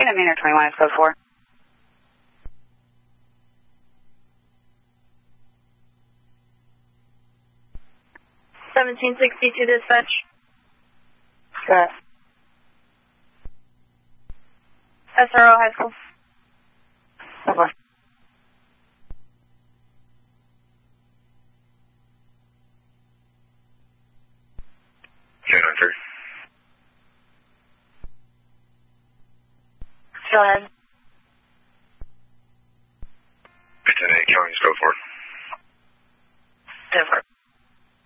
Unit Manor 21 is code 4. $1762 dispatch. Good. SRO High School. Over. K93. Go ahead. 10-8, County, code 4. 10-4.